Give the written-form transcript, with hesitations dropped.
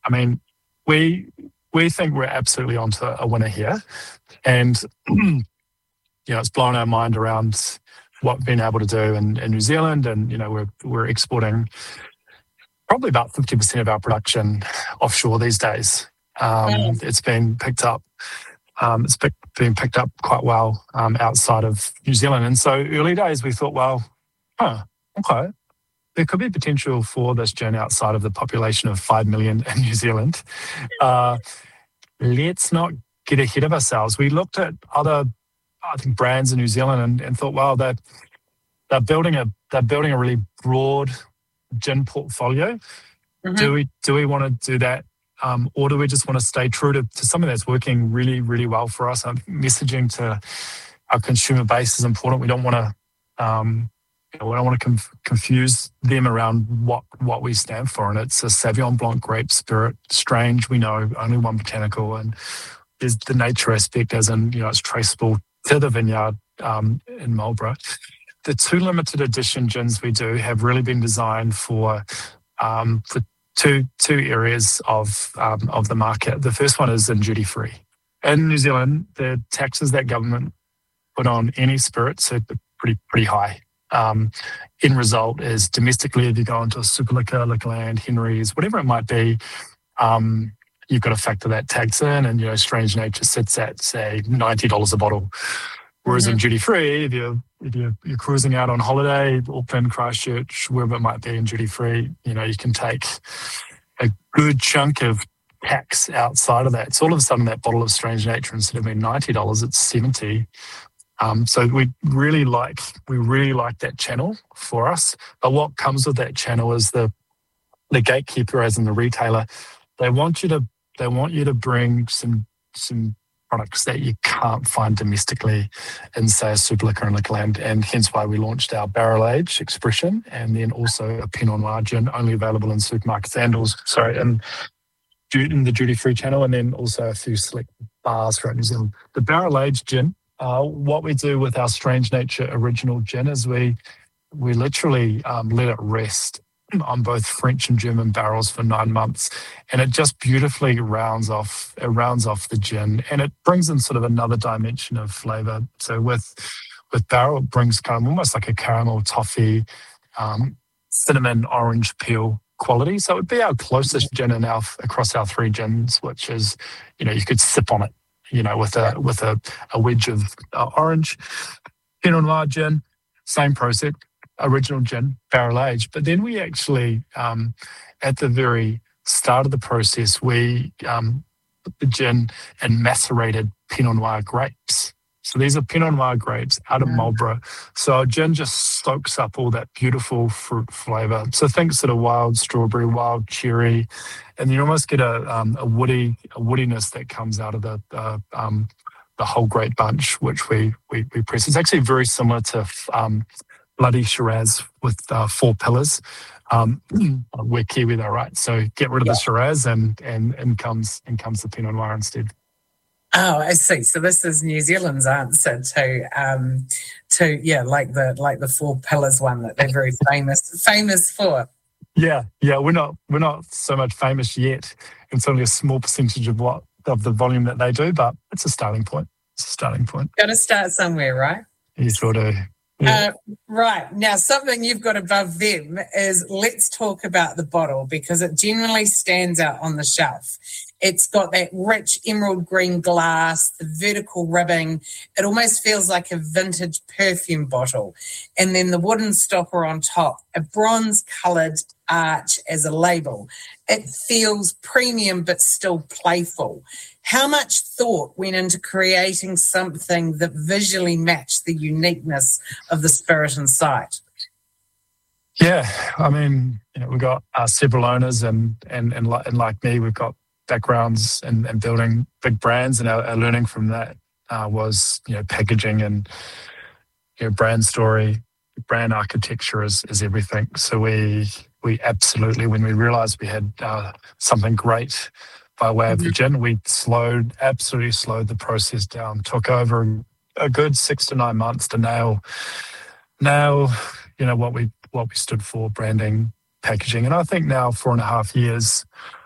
I mean, we think we're absolutely onto a winner here, and it's blown our mind around what we've been able to do in New Zealand, and we're exporting probably about 50% of our production offshore these days. It's been picked up. Been picked up quite well outside of New Zealand, and so early days we thought, well, okay, there could be potential for this gin outside of the population of 5 million in New Zealand. Let's not get ahead of ourselves. We looked at other, I think, brands in New Zealand and thought, wow, they're building a really broad gin portfolio. Mm-hmm. Do we want to do that, or do we just want to stay true to something that's working really, really well for us? Messaging to our consumer base is important. We don't want to confuse them around what we stand for, and it's a Sauvignon Blanc grape spirit, strange. We know only one botanical, and there's the nature aspect, as in it's traceable to the vineyard in Marlborough. The 2 limited edition gins we do have really been designed for two areas of the market. The first one is in duty free. In New Zealand, the taxes that government put on any spirits are pretty high. End result is domestically, if you go into a Superliquor, Liquorland, Henry's, whatever it might be, you've got to factor that tax in, and Strange Nature sits at, say, $90 a bottle. Whereas in duty free, if you're cruising out on holiday, Auckland, Christchurch, wherever it might be in duty free, you can take a good chunk of tax outside of that. So all of a sudden, that bottle of Strange Nature, instead of being $90, it's $70. So we really like that channel for us. But what comes with that channel is the gatekeeper, as in the retailer. They want you to bring some products that you can't find domestically in, say, a Superliquor and Liquorland, and hence why we launched our barrel age expression, and then also a Pinot Noir gin, only available in supermarkets in the duty free channel, and then also a few select bars throughout New Zealand. The barrel age gin, what we do with our Strange Nature original gin is we literally let it rest on both French and German barrels for 9 months, and it just beautifully rounds off the gin, and it brings in sort of another dimension of flavour. So with barrel, it brings kind of almost like a caramel, toffee, cinnamon, orange peel quality. So it would be our closest gin across our 3 gins, which is you could sip on it with a wedge of orange. Pinot Noir gin, same process. Original gin, barrel aged. But then we actually, at the very start of the process, we put the gin in macerated Pinot Noir grapes. So these are Pinot Noir grapes out of Marlborough. So our gin just soaks up all that beautiful fruit flavour. So think sort of wild strawberry, wild cherry, and you almost get a woodiness that comes out of the whole grape bunch, which we press. It's actually very similar to Bloody Shiraz with 4 pillars. We're Kiwi though, right? So get rid of the Shiraz and comes the Pinot Noir instead. Oh, I see. So this is New Zealand's answer to like the 4 pillars one that they're very famous for. Yeah. We're not so much famous yet. It's only a small percentage of the volume that they do, but it's a starting point. Got to start somewhere, right? You sure do. Yeah. Right. Now, something you've got above them is, let's talk about the bottle, because it generally stands out on the shelf. It's got that rich emerald green glass, the vertical ribbing. It almost feels like a vintage perfume bottle. And then the wooden stopper on top, a bronze-coloured arch as a label. It feels premium but still playful. How much thought went into creating something that visually matched the uniqueness of the spirit inside? Yeah, I mean, we've got several owners, and like me, we've got backgrounds in building big brands, and our learning from that was packaging and brand story, brand architecture is everything. So we absolutely, when we realised we had something great by way of the gin, we absolutely slowed the process down. Took over a good 6 to 9 months to nail what we stood for, branding, packaging. And I think now 4.5 years